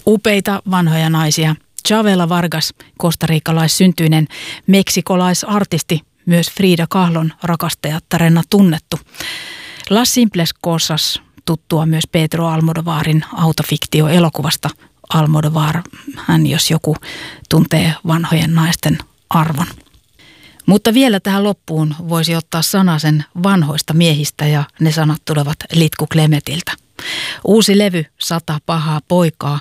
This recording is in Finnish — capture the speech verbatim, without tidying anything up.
Upeita vanhoja naisia. Chavela Vargas, kostariikalaissyntyinen meksikolaisartisti, myös Frida Kahlon rakastajattarena tunnettu. Las Simples Cosas, tuttua myös Pedro Almodovarin autofiktioelokuvasta. Almodovar, hän jos joku tuntee vanhojen naisten arvon. Mutta vielä tähän loppuun voisi ottaa sanasen vanhoista miehistä ja ne sanat tulevat Litku Klemetiltä. Uusi levy Sata pahaa poikaa